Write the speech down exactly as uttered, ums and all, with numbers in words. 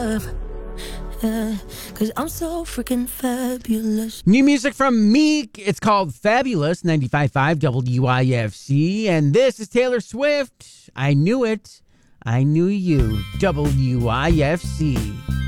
love. Yeah, cause I'm so freaking fabulous. New music from Meek. It's called Fabulous, ninety-five point five W I F C. And this is Taylor Swift. I knew it. I knew you. W I F C.